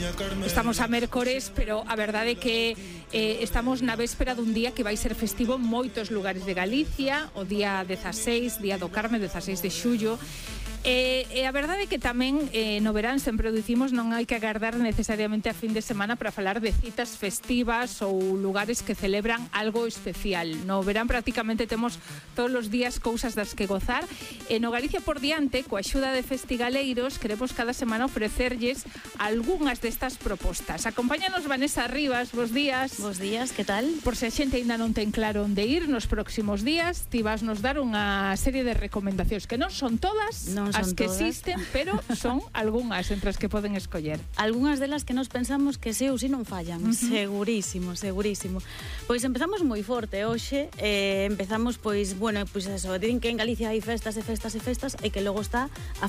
Estamos a mércores, pero a verdade é que estamos na véspera dun día que vai ser festivo en moitos lugares de Galicia, o día 16, Día do Carme, 16 de xullo. E a verdade é que tamén no verán sempre o dicimos, non hai que agardar necesariamente a fin de semana para falar de citas festivas ou lugares que celebran algo especial. No verán prácticamente temos todos os días cousas das que gozar, e no Galicia por diante, coa axuda de Festigaleiros, queremos cada semana ofrecerlles algunhas destas propostas. Acompáñanos Vanessa Rivas, bos días. Bos días, que tal? Por se a xente ainda non ten claro onde ir nos próximos días, ti vas nos dar unha serie de recomendacións que non son todas, non son as que todas. existen, pero son algunhas entre as que poden escoller. Algunhas delas que nos pensamos que sí ou sí non fallan, segurísimo, segurísimo. Pois empezamos moi forte hoxe, empezamos pois, bueno, pois eso, din que en Galicia hai festas e festas e festas e que logo está a